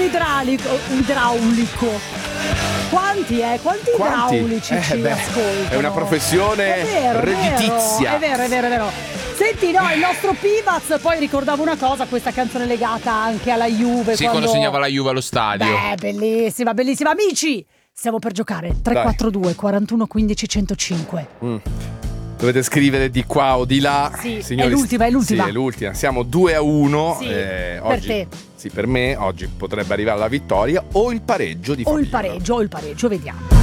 idraulico. Quanti idraulici ci ascoltano? È una professione redditizia. È vero. Senti, no, il nostro Pivaz, poi ricordavo una cosa, questa canzone legata anche alla Juve. Sì, quando segnava la Juve allo stadio. Bellissima. Amici, stiamo per giocare. 342 41 15 105. Dovete scrivere di qua o di là. Sì, signori, è l'ultima. Sì, è l'ultima. Siamo 2-1. Sì, oggi, per te. Sì, per me oggi potrebbe arrivare la vittoria o il pareggio di Fabio. O il pareggio, vediamo.